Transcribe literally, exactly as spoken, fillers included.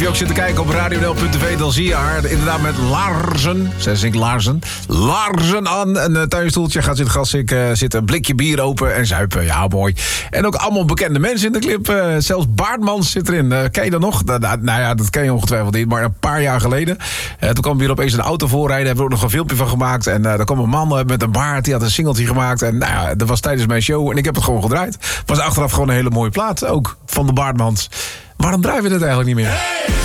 je ook zit te kijken op radio n l punt t v, dan zie je haar inderdaad met Larsen. Zij zingt Larsen. Larsen aan een uh, tuinstoeltje, gaat zitten gaszik, uh, zit een blikje bier open en zuipen. Ja, mooi. En ook allemaal bekende mensen in de clip. Uh, zelfs Baardmans zit erin. Uh, ken je dat nog? Uh, nou ja, dat ken je ongetwijfeld niet, maar een paar jaar geleden. Uh, toen kwam weer opeens een auto voorrijden, hebben we ook nog een filmpje van gemaakt. En uh, daar kwam een man uh, met een baard, die had een singeltje gemaakt. En nou ja, dat was tijdens mijn show en ik heb het gewoon gedraaid. Was achteraf gewoon een hele mooie plaat, ook van de Baardmans. Waarom draaien we dit eigenlijk niet meer? Hey!